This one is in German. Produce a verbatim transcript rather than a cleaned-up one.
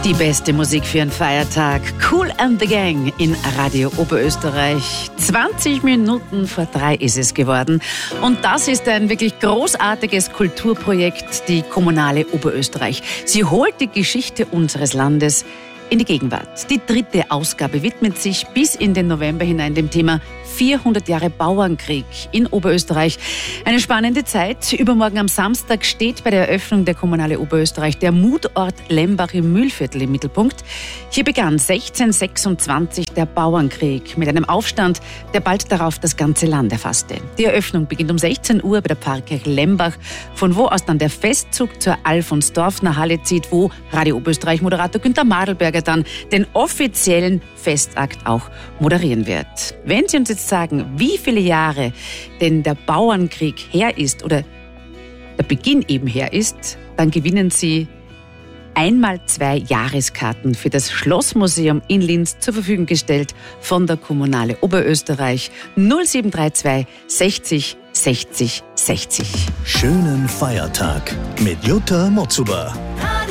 Die beste Musik für einen Feiertag. Kool and the Gang in Radio Oberösterreich. zwanzig Minuten vor drei ist es geworden. Und das ist ein wirklich großartiges Kulturprojekt, die Kommunale Oberösterreich. Sie holt die Geschichte unseres Landes in die Gegenwart. Die dritte Ausgabe widmet sich bis in den November hinein dem Thema vierhundert Jahre Bauernkrieg in Oberösterreich. Eine spannende Zeit. Übermorgen am Samstag steht bei der Eröffnung der Kommunale Oberösterreich der Mutort Lembach im Mühlviertel im Mittelpunkt. Hier begann sechzehnhundertsechsundzwanzig der Bauernkrieg mit einem Aufstand, der bald darauf das ganze Land erfasste. Die Eröffnung beginnt um sechzehn Uhr bei der Pfarrkirche Lembach, von wo aus dann der Festzug zur Alfonsdorfner Halle zieht, wo Radio Oberösterreich Moderator Günther Madelberger dann den offiziellen Festakt auch moderieren wird. Wenn Sie uns jetzt sagen, wie viele Jahre denn der Bauernkrieg her ist oder der Beginn eben her ist, dann gewinnen Sie einmal zwei Jahreskarten für das Schlossmuseum in Linz zur Verfügung gestellt von der Kommunale Oberösterreich. null sieben drei zwei sechzig sechzig sechzig. Schönen Feiertag mit Jutta Motzuber.